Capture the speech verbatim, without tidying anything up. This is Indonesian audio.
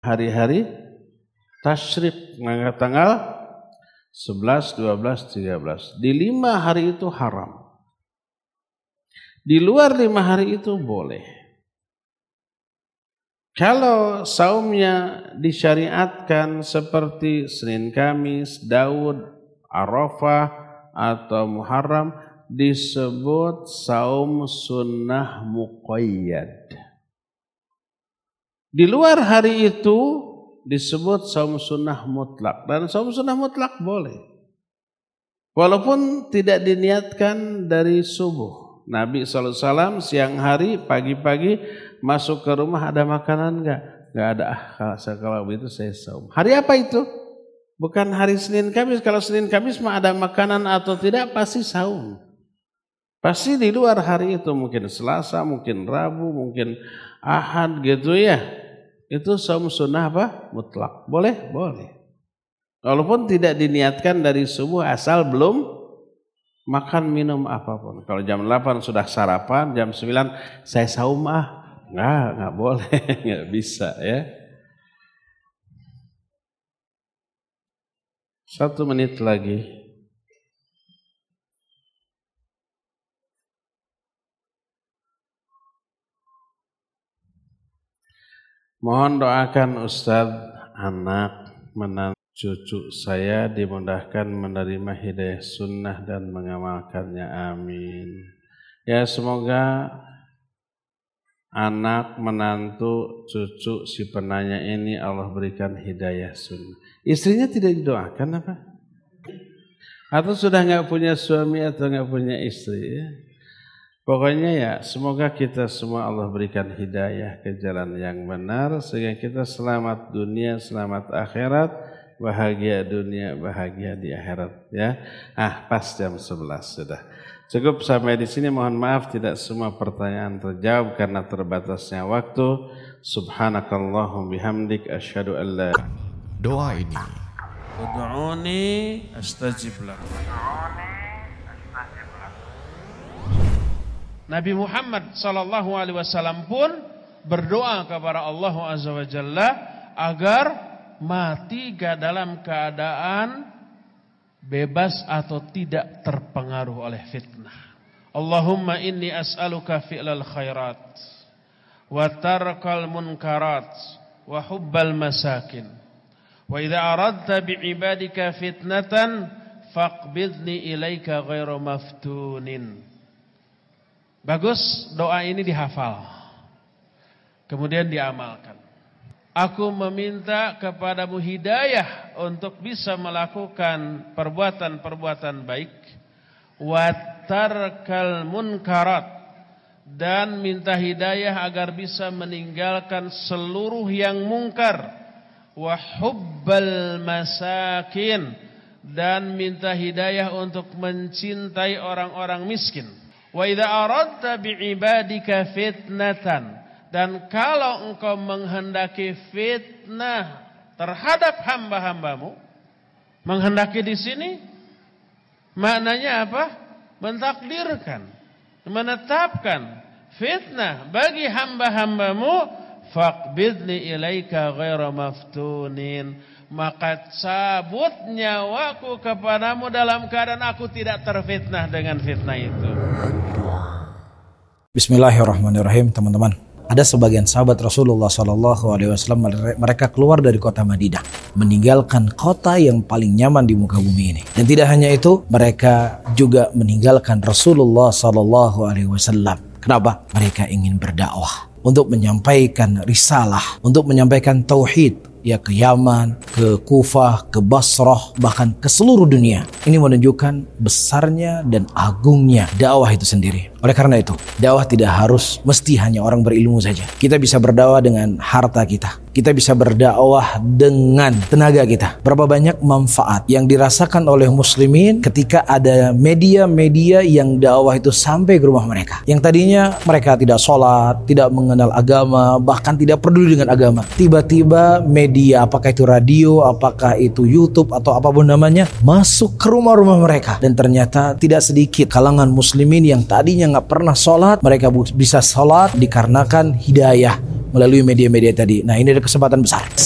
hari-hari tasyrik, tanggal sebelas, dua belas, tiga belas. Di lima hari itu haram. Di luar lima hari itu boleh. Kalau saumnya disyariatkan seperti Senin, Kamis, Daud, Arafah atau Muharram, disebut saum sunnah muqayyad. Di luar hari itu disebut saum sunnah mutlak. Dan saum sunnah mutlak boleh, walaupun tidak diniatkan dari subuh. Nabi shallallahu alaihi wasallam siang hari, pagi-pagi masuk ke rumah, ada makanan enggak? Enggak ada. Ah, kalau, kalau begitu saya saum. Hari apa itu? Bukan hari Senin Kamis. Kalau Senin Kamis mah ada makanan atau tidak pasti saum. Pasti di luar hari itu, mungkin Selasa, mungkin Rabu, mungkin Ahad gitu ya. Itu saum sunnah apa? Mutlak. Boleh? Boleh. Walaupun tidak diniatkan dari subuh, asal belum makan minum apapun. Kalau jam delapan sudah sarapan, jam sembilan saya saum ah. Enggak, enggak boleh, enggak bisa ya. Satu menit lagi. Mohon doakan Ustadz, anak, menantu, cucu saya dimudahkan menerima hidayah sunnah dan mengamalkannya. Amin. Ya, semoga anak, menantu, cucu si penanya ini Allah berikan hidayah sunnah. Istrinya tidak didoakan apa? Atau sudah nggak punya suami atau nggak punya istri ya? Pokoknya ya, semoga kita semua Allah berikan hidayah ke jalan yang benar sehingga kita selamat dunia, selamat akhirat, bahagia dunia, bahagia di akhirat ya. Ah, pas jam sebelas sudah. Cukup sampai di sini. Mohon maaf tidak semua pertanyaan terjawab karena terbatasnya waktu. Subhanakallahum bihamdik asyhadu an la. Doa ini. Ud'uni astajib lakum. Nabi Muhammad sallallahu alaihi wasallam pun berdoa kepada Allah azza wa jalla agar mati dalam keadaan bebas atau tidak terpengaruh oleh fitnah. Allahumma inni as'aluka fi'lal khairat wa tarkal munkarat wa hubbal masakin. Wa idza aradta bi'ibadika fitnatan faqbidni ilaika ghairu maftunin. Bagus, doa ini dihafal, kemudian diamalkan. Aku meminta kepadamu hidayah untuk bisa melakukan perbuatan-perbuatan baik, wa tarkal munkarat, dan minta hidayah agar bisa meninggalkan seluruh yang mungkar, wa hubbal masakin, dan minta hidayah untuk mencintai orang-orang miskin. Wa idza aradta bi'ibadika fitnatan, dan kalau engkau menghendaki fitnah terhadap hamba-hambamu, menghendaki di sini maknanya apa? Mentakdirkan, menetapkan fitnah bagi hamba-hambamu, faqbidni ilaika ghairu maftunin, maka cabut nyawaku kepadamu dalam keadaan aku tidak terfitnah dengan fitnah itu. Bismillahirrahmanirrahim. Teman-teman, ada sebagian sahabat Rasulullah Sallallahu Alaihi Wasallam, mereka keluar dari kota Madinah, meninggalkan kota yang paling nyaman di muka bumi ini. Dan tidak hanya itu, mereka juga meninggalkan Rasulullah Sallallahu Alaihi Wasallam. Kenapa? Mereka ingin berdakwah, untuk menyampaikan risalah, untuk menyampaikan tauhid, ya ke Yaman, ke Kufah, ke Basrah, bahkan ke seluruh dunia. Ini menunjukkan besarnya dan agungnya dakwah itu sendiri. Oleh karena itu, dakwah tidak harus mesti hanya orang berilmu saja. Kita bisa berdakwah dengan harta kita. Kita bisa berdakwah dengan tenaga kita. Berapa banyak manfaat yang dirasakan oleh muslimin ketika ada media-media yang dakwah itu sampai ke rumah mereka. Yang tadinya mereka tidak sholat, tidak mengenal agama, bahkan tidak peduli dengan agama. Tiba-tiba media, apakah itu radio, apakah itu YouTube atau apapun namanya, masuk ke rumah-rumah mereka. Dan ternyata tidak sedikit kalangan muslimin yang tadinya nggak pernah sholat, mereka bisa sholat dikarenakan hidayah melalui media-media tadi. Nah, ini ada kesempatan besar.